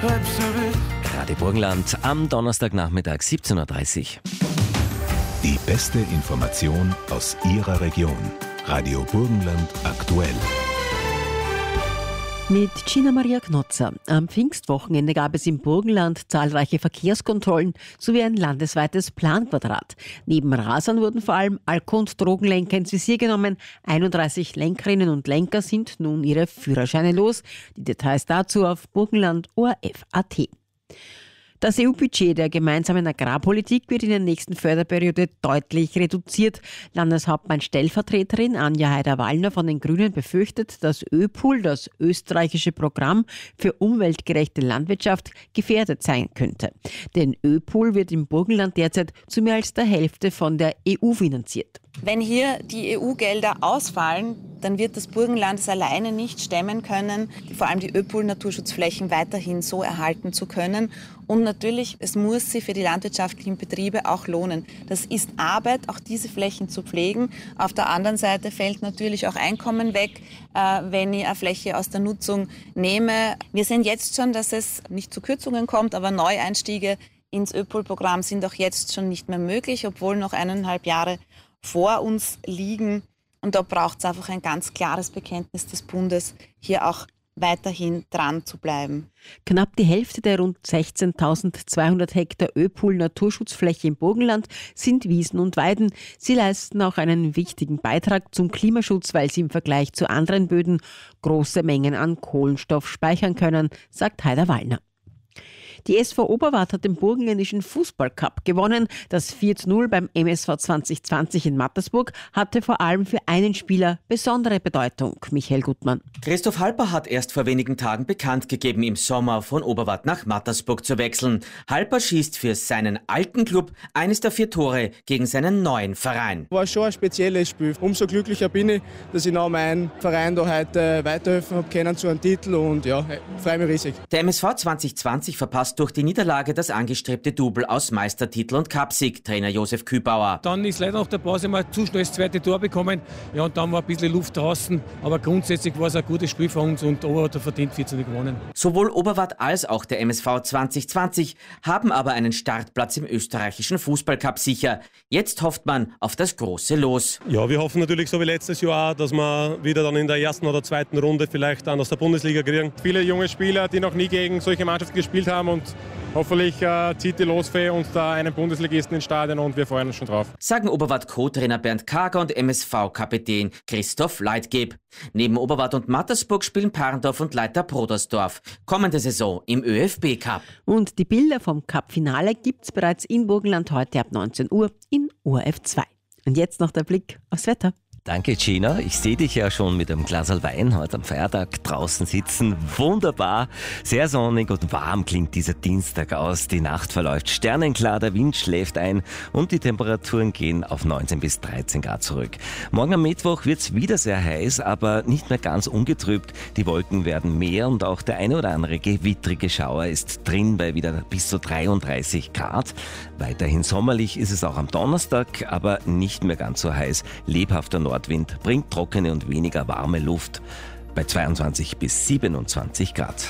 Radio Burgenland am Donnerstagnachmittag 17.30 Uhr. Die beste Information aus Ihrer Region. Radio Burgenland aktuell. Mit Gina Maria Knotzer. Am Pfingstwochenende gab es im Burgenland zahlreiche Verkehrskontrollen sowie ein landesweites Planquadrat. Neben Rasern wurden vor allem Alko- und Drogenlenker ins Visier genommen. 31 Lenkerinnen und Lenker sind nun ihre Führerscheine los. Die Details dazu auf burgenland.orf.at. Das EU-Budget der gemeinsamen Agrarpolitik wird in der nächsten Förderperiode deutlich reduziert. Landeshauptmann-Stellvertreterin Anja Haider-Wallner von den Grünen befürchtet, dass ÖPOL, das österreichische Programm für umweltgerechte Landwirtschaft, gefährdet sein könnte. Denn ÖPOL wird im Burgenland derzeit zu mehr als der Hälfte von der EU finanziert. Wenn hier die EU-Gelder ausfallen, dann wird das Burgenland es alleine nicht stemmen können, vor allem die ÖPOL-Naturschutzflächen weiterhin so erhalten zu können. Und natürlich, es muss sich für die landwirtschaftlichen Betriebe auch lohnen. Das ist Arbeit, auch diese Flächen zu pflegen. Auf der anderen Seite fällt natürlich auch Einkommen weg, wenn ich eine Fläche aus der Nutzung nehme. Wir sehen jetzt schon, dass es nicht zu Kürzungen kommt, aber Neueinstiege ins ÖPOL-Programm sind auch jetzt schon nicht mehr möglich, obwohl noch 1,5 Jahre vor uns liegen. Und da braucht es einfach ein ganz klares Bekenntnis des Bundes, hier auch weiterhin dran zu bleiben. Knapp die Hälfte der rund 16.200 Hektar ÖPOL-Naturschutzfläche im Burgenland sind Wiesen und Weiden. Sie leisten auch einen wichtigen Beitrag zum Klimaschutz, weil sie im Vergleich zu anderen Böden große Mengen an Kohlenstoff speichern können, sagt Haider-Wallner. Die SV Oberwart hat den burgenländischen Fußballcup gewonnen. Das 4:0 beim MSV 2020 in Mattersburg hatte vor allem für einen Spieler besondere Bedeutung. Michael Gutmann. Christoph Halper hat erst vor wenigen Tagen bekannt gegeben, im Sommer von Oberwart nach Mattersburg zu wechseln. Halper schießt für seinen alten Club eines der 4 Tore gegen seinen neuen Verein. War schon ein spezielles Spiel. Umso glücklicher bin ich, dass ich noch meinen Verein da heute weiterhelfen habe können zu einem Titel und ja, freue mich riesig. Der MSV 2020 verpasst durch die Niederlage das angestrebte Double aus Meistertitel und Cupsieg, Trainer Josef Kübauer. Dann ist leider nach der Pause mal zu schnell das zweite Tor bekommen. Ja, und dann war ein bisschen Luft draußen. Aber grundsätzlich war es ein gutes Spiel für uns und Oberwart hat verdient 4:0 gewonnen. Sowohl Oberwart als auch der MSV 2020 haben aber einen Startplatz im österreichischen Fußballcup sicher. Jetzt hofft man auf das große Los. Ja, wir hoffen natürlich so wie letztes Jahr auch, dass wir wieder dann in der ersten oder zweiten Runde vielleicht dann aus der Bundesliga kriegen. Viele junge Spieler, die noch nie gegen solche Mannschaften gespielt haben und hoffentlich zieht die Losfee uns da einen Bundesligisten ins Stadion und wir freuen uns schon drauf. Sagen Oberwart-Co-Trainer Bernd Kager und MSV-Kapitän Christoph Leitgeb. Neben Oberwart und Mattersburg spielen Parndorf und Leiter Brodersdorf. Kommende Saison im ÖFB-Cup. Und die Bilder vom Cup-Finale gibt's bereits in Burgenland heute ab 19 Uhr in ORF 2. Und jetzt noch der Blick aufs Wetter. Danke, Gina. Ich sehe dich ja schon mit einem Glas Wein heute am Feiertag draußen sitzen. Wunderbar, sehr sonnig und warm klingt dieser Dienstag aus. Die Nacht verläuft sternenklar, der Wind schläft ein und die Temperaturen gehen auf 19 bis 13 Grad zurück. Morgen am Mittwoch wird es wieder sehr heiß, aber nicht mehr ganz ungetrübt. Die Wolken werden mehr und auch der eine oder andere gewittrige Schauer ist drin bei wieder bis zu 33 Grad. Weiterhin sommerlich ist es auch am Donnerstag, aber nicht mehr ganz so heiß. Lebhafter Nordwind bringt trockene und weniger warme Luft bei 22 bis 27 Grad.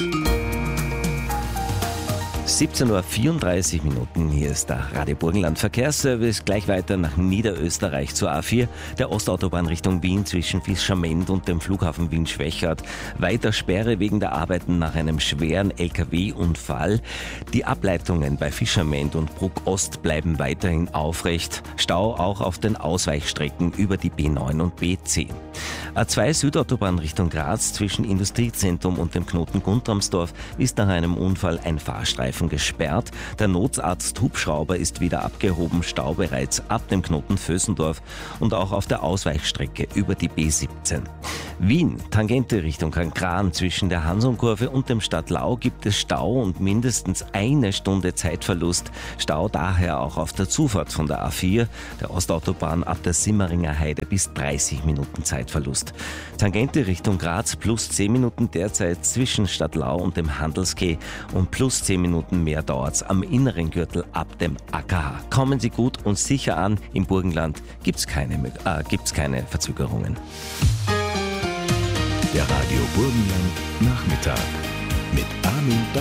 17.34 Uhr, hier ist der Radio Burgenland Verkehrsservice. Gleich weiter nach Niederösterreich zur A4, der Ostautobahn Richtung Wien zwischen Fischamend und dem Flughafen Wien-Schwechat. Weiter Sperre wegen der Arbeiten nach einem schweren LKW-Unfall. Die Ableitungen bei Fischamend und Bruck Ost bleiben weiterhin aufrecht. Stau auch auf den Ausweichstrecken über die B9 und B10. A2 Südautobahn Richtung Graz zwischen Industriezentrum und dem Knoten Guntramsdorf ist nach einem Unfall ein Fahrstreifen gesperrt. Der Notarzt Hubschrauber ist wieder abgehoben, Stau bereits ab dem Knoten Vösendorf und auch auf der Ausweichstrecke über die B17. Wien, Tangente Richtung Kran zwischen der Hansonkurve und dem Stadtlau gibt es Stau und mindestens 1 Stunde Zeitverlust. Stau daher auch auf der Zufahrt von der A4, der Ostautobahn ab der Simmeringer Heide bis 30 Minuten Zeitverlust. Tangente Richtung Graz plus 10 Minuten derzeit zwischen Stadtlau und dem Handelskeh und plus 10 Minuten mehr dauert's am inneren Gürtel ab dem AKH. Kommen Sie gut und sicher an. Im Burgenland gibt's keine Verzögerungen. Der Radio Burgenland Nachmittag mit Armin Dr.